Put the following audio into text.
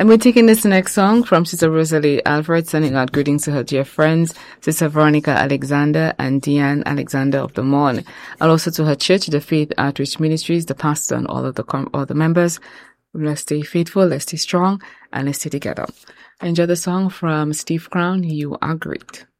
And we're taking this next song from Sister Rosalie Alfred, sending out greetings to her dear friends, Sister Veronica Alexander and Deanne Alexander of the Morn, and also to her church, the Faith Outreach Ministries, the pastor, and all the members. Let's stay faithful, let's stay strong, and let's stay together. Enjoy the song from Steve Crown, You Are Great.